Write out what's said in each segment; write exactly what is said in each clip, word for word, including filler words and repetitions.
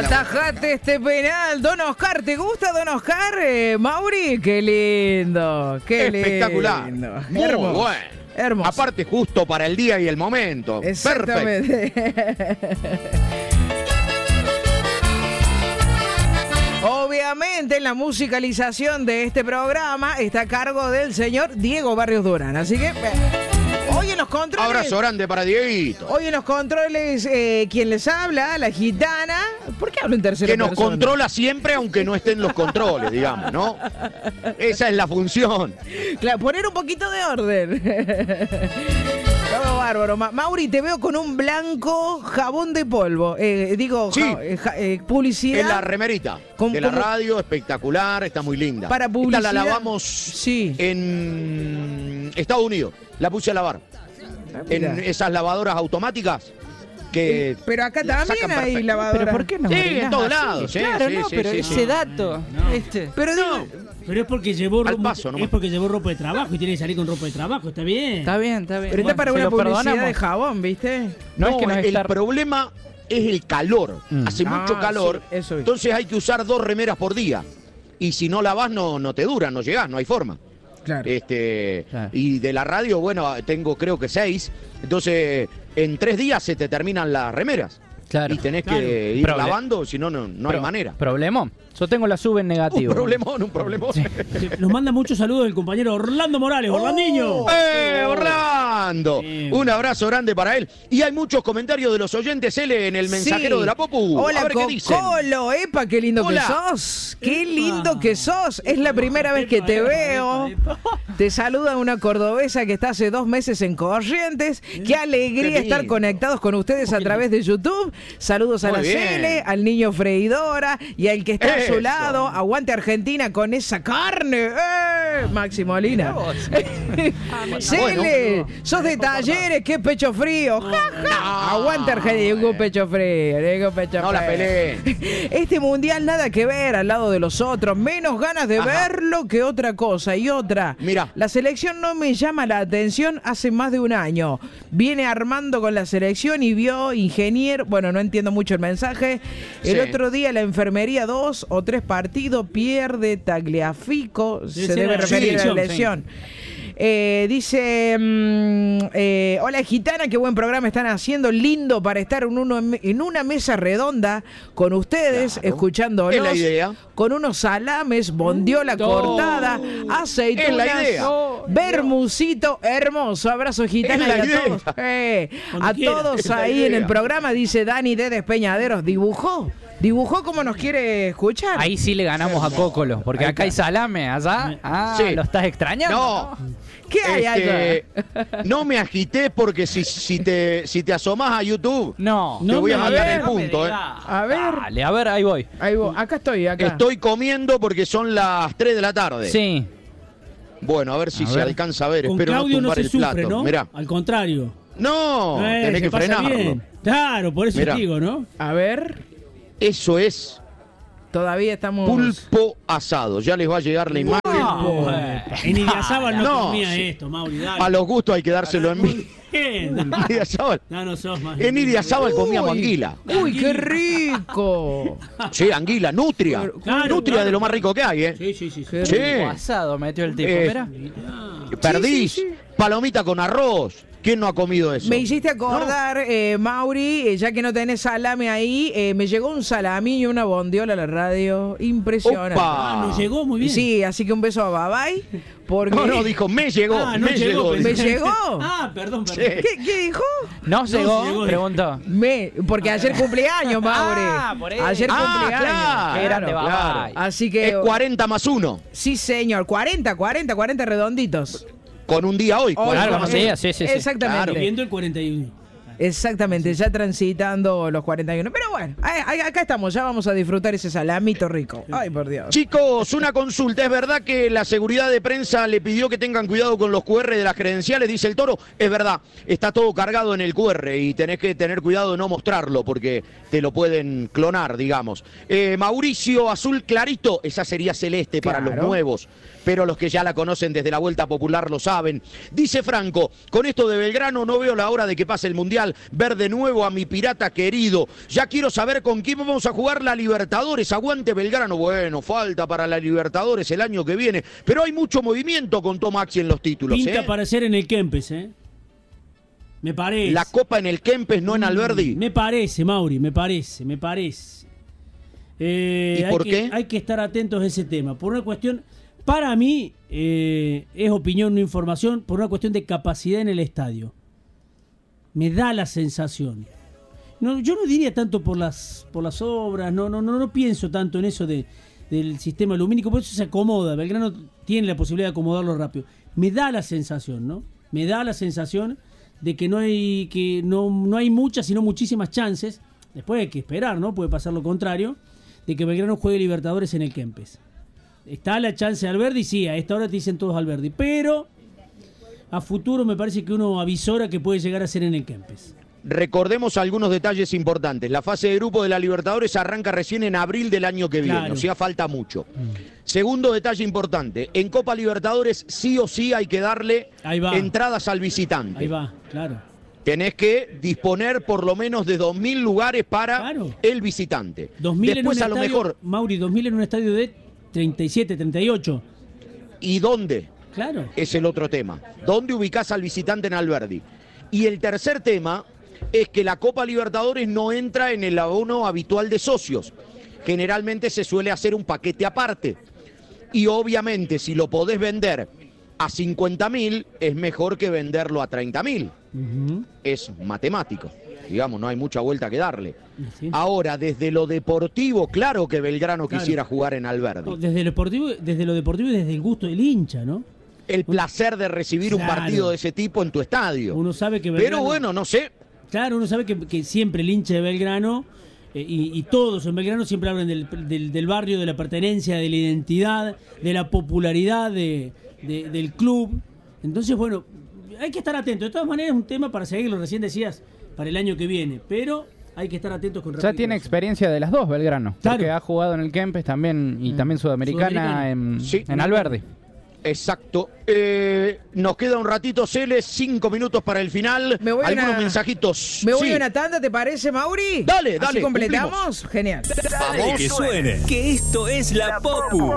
Atajate este penal, Don Oscar. ¿Te gusta, Don Oscar? Eh, Mauri, qué lindo. Qué espectacular. Lindo. Muy Hermoso. bueno. Hermoso. Aparte, justo para el día y el momento. Exactamente. Obviamente, la musicalización de este programa está a cargo del señor Diego Barrios Durán. Así que, hoy en los controles... Abrazo grande para Dieguito. Hoy en los controles, eh, quien les habla, la gitana... ¿Por qué hablo en tercera Que nos persona? controla siempre, aunque no estén los controles, digamos, ¿no? Esa es la función. Claro, poner un poquito de orden. Todo bárbaro. Ma Mauri, te veo con un blanco jabón de polvo. Eh, digo, sí. ja eh, ja eh, publicidad. En la remerita con, de la como... radio, espectacular, está muy linda. Para publicidad. Esta la lavamos sí. en Estados Unidos. La puse a lavar. Ah, en esas lavadoras automáticas. Que pero acá también hay perfecto. lavadoras. ¿Pero por qué no? Sí, en todos lados. Sí, claro, sí, no, sí, pero sí, ese sí. dato. No. Este. Pero No. digo, Pero es porque llevó Al ropa, paso, nomás. es porque llevó ropa de trabajo y tiene que salir con ropa de trabajo, está bien. Está bien, está bien. pero está Bueno, para se una lo publicidad perdonamos. de jabón, ¿viste? No, No, es que nos el está... problema es el calor. Mm. Hace Ah, mucho calor. sí, eso es. Entonces hay que usar dos remeras por día. Y si no lavas, no, no te duran, no llegás, no hay forma. Claro. Este, Claro. Y de la radio, bueno, tengo creo que seis. Entonces, en tres días se te terminan las remeras. Claro. Y tenés Claro. que ir Proble- lavando, si no, no, no hay Pro- manera. ¿Problemón? Yo tengo la sub en Un negativo. problemón, un problemón. Nos manda muchos saludos el compañero Orlando Morales, Orlandiño. ¡Eh, Orlando! Sí. Un abrazo grande para él. Y hay muchos comentarios de los oyentes, L, en el mensajero Sí. de la Popu. Hola, A ver qué dicen. Cocolo, epa, qué lindo Hola. que sos. Qué Epa. lindo que sos. Es la primera vez que Epa, te epa, veo. epa, epa. Te saluda una cordobesa que está hace dos meses en Corrientes. Qué alegría Qué estar lindo. conectados con ustedes a través de YouTube. Saludos a Muy la bien. Cele, al niño freidora y al que está a su Eso. lado. Aguante Argentina con esa carne. ¡Eh! Maxi Molina. Cele, sos de Talleres, qué pecho frío. Ja, ja. Aguante Argentina, ningún pecho frío, ningún pecho No la frío. peleen. Este mundial nada que ver al lado de los otros, menos ganas de Ajá. verlo que otra cosa. Y otra, Mirá. la selección no me llama la atención hace más de un año. Viene armando con la selección y vio ingeniero, bueno, no entiendo mucho el mensaje. El Sí. otro día la enfermería dos o tres partidos pierde Tagliafico, se ser debe la referir a la selección, lesión. Eh, dice, mm, eh, hola gitana, qué buen programa están haciendo, lindo para estar en, uno, en una mesa redonda con ustedes, Claro. escuchándolos, Es la idea. con unos salames, bondiola No. cortada, aceitunas, Es la idea. no, bermucito, hermoso, abrazo gitana Es la y a idea. todos, eh, Cuando a quiera. todos Es la ahí en idea. el programa, dice Dani de Despeñaderos, dibujó, dibujó como nos quiere escuchar. Ahí sí le ganamos a Cócolo, porque Ahí acá hay está. salame, allá. Ah, Sí. lo estás extrañando. No. ¿Qué hay Este, allá? no me agité porque si, si, te, si te asomás a YouTube, No. te No voy a me mandar digas, el no me punto. ¿eh? digas. A ver, Dale, a ver, ahí voy. ahí voy. Acá estoy, acá. Estoy comiendo porque son las tres de la tarde. Sí. Bueno, a ver si A se ver. alcanza a ver. Con Espero no Claudio no tumbar se el sufre, plato. ¿no? Mirá. Al contrario. No, Eh, tenés se que pasa frenarlo. bien. Claro, por eso Mirá. digo, ¿no? A ver, Eso es todavía estamos... pulpo asado. Ya les va a llegar la imagen. No, bueno. en Idiazábal no, No, comía sí. esto, Mauri, dale. A los gustos hay que dárselo en mí. Bien. En Idiazábal- No, no sos más. En Idiazábal comíamos Uy. anguila. ¡Uy, qué rico! Sí, anguila, nutria. Claro, nutria claro. de lo más rico que hay, ¿eh? Sí, sí, sí. sí. Qué Sí. rico asado metió el tipo, Eh, mira. Perdiz, sí, sí. palomita con arroz. ¿Quién no ha comido eso? Me hiciste acordar, eh, Mauri, eh, ya que no tenés salame ahí, eh, me llegó un salamí y una bondiola a la radio. Impresionante. Opa. Ah, nos llegó muy bien. Sí, así que un beso a Babay. Porque... No, no, dijo, me llegó, Ah, no me llegó. llegó. ¿Me pensé. llegó? Ah, perdón, perdón. Sí. ¿Qué, qué dijo? ¿No llegó? llegó. Preguntó. Me, porque ayer cumpleaños, Mauri. Ah, por eso. Ayer Ah, cumpleaños. claro, Qué grande, Claro. Babay. Así que... Es cuarenta más uno. Sí, señor. cuarenta, cuarenta, cuarenta redonditos. Con un día hoy. Hoy, cuarenta Claro, más sí, uno. sí, sí, sí. Exactamente. Claro. Viendo el cuarenta y uno. Exactamente, ya transitando los cuarenta y uno. Pero bueno, ahí- ahí- acá estamos, ya vamos a disfrutar ese salamito rico. Ay, por Dios. Chicos, una consulta. ¿Es verdad que la seguridad de prensa le pidió que tengan cuidado con los Q R de las credenciales? Dice el Toro. Es verdad, está todo cargado en el Q R y tenés que tener cuidado de no mostrarlo porque te lo pueden clonar, digamos. Eh, Mauricio, azul clarito, esa sería celeste para Claro. los nuevos, pero los que ya la conocen desde la Vuelta Popular lo saben. Dice Franco, con esto de Belgrano no veo la hora de que pase el Mundial. Nacional, ver de nuevo a mi pirata querido. Ya quiero saber con quién vamos a jugar la Libertadores. Aguante Belgrano. Bueno, falta para la Libertadores el año que viene, pero hay mucho movimiento con Tomaxi en los títulos. Pinta ¿eh? para ser en el Kempes, ¿eh? Me parece. La Copa en el Kempes, no en Alberdi. Me parece, Mauri, me parece, me parece. Eh, ¿Y por hay qué? Que, hay que estar atentos a ese tema. Por una cuestión, para mí, eh, es opinión, no información, por una cuestión de capacidad en el estadio. Me da la sensación. No, yo no diría tanto por las por las obras, no, no, no, no pienso tanto en eso de, del sistema lumínico, por eso se acomoda. Belgrano tiene la posibilidad de acomodarlo rápido. Me da la sensación, ¿no? Me da la sensación de que no hay que no, no hay muchas, sino muchísimas chances. Después hay que esperar, ¿no? Puede pasar lo contrario, de que Belgrano juegue Libertadores en el Kempes. Está la chance de Alberdi, sí, a esta hora te dicen todos Alberdi, pero a futuro me parece que uno avisora que puede llegar a ser en el Kempes. Recordemos algunos detalles importantes. La fase de grupo de la Libertadores arranca recién en abril del año que viene, Claro. o sea, falta mucho. Mm. Segundo detalle importante, en Copa Libertadores sí o sí hay que darle Ahí va. entradas al visitante. Ahí va, claro. Tenés que disponer por lo menos de dos mil lugares para Claro. el visitante. dos mil Después en un a lo estadio, mejor, Mauri, dos mil en un estadio de treinta y siete, treinta y ocho. ¿y dónde? Claro. Es el otro tema. ¿Dónde ubicás al visitante en Alberdi? Y el tercer tema es que la Copa Libertadores no entra en el abono habitual de socios. Generalmente se suele hacer un paquete aparte. Y obviamente si lo podés vender a cincuenta mil, es mejor que venderlo a treinta mil. Uh-huh. Es matemático. Digamos, no hay mucha vuelta que darle. Sí. Ahora, desde lo deportivo, claro que Belgrano Claro. quisiera jugar en Alberdi. No, desde lo deportivo, desde lo deportivo y desde el gusto del hincha, ¿no? El placer de recibir un Claro. partido de ese tipo en tu estadio. Uno sabe que Pero Belgrano, bueno, no sé. claro, uno sabe que, que siempre el hincha de Belgrano eh, y, y todos en Belgrano siempre hablan del, del, del barrio, de la pertenencia, de la identidad, de la popularidad de, de- del club. Entonces, bueno, hay que estar atentos. De todas maneras, es un tema para seguirlo, recién decías, para el año que viene. Pero hay que estar atentos con Ya respecto tiene a eso. experiencia de las dos, Belgrano. Claro. Porque ha jugado en el Kempes también y también Sudamericana, Sudamericana. en, Sí. en Alberdi. Exacto. Eh, nos queda un ratito, Celes, cinco minutos para el final. Me voy a Algunos una- mensajitos. ¿Me voy Sí. a una tanda, te parece, Mauri? Dale, ¿Así dale, completamos? Genial. Dale que suene, que esto es la Popu.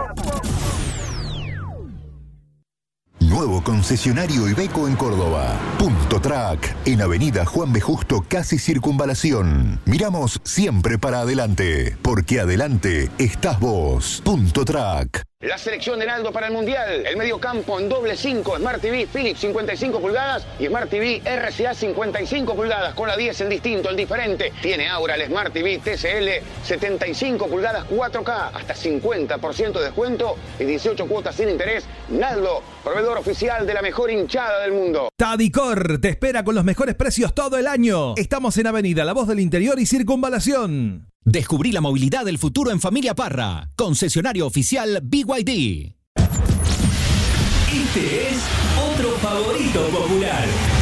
Nuevo concesionario Iveco en Córdoba. Punto Track, en Avenida Juan B. Justo, casi Circunvalación. Miramos siempre para adelante, porque adelante estás vos. Punto Track. La selección de Naldo para el Mundial. El mediocampo en doble cinco, Smart T V Philips cincuenta y cinco pulgadas y Smart T V R C A cincuenta y cinco pulgadas. Con la diez el distinto, el diferente. Tiene ahora el Smart T V T C L setenta y cinco pulgadas cuatro K. Hasta cincuenta por ciento de descuento y dieciocho cuotas sin interés. Naldo, proveedor oficial de la mejor hinchada del mundo. Tadicor te espera con los mejores precios todo el año. Estamos en Avenida La Voz del Interior y Circunvalación. Descubrí la movilidad del futuro en Familia Parra. Concesionario oficial B Y D. Este es otro favorito popular.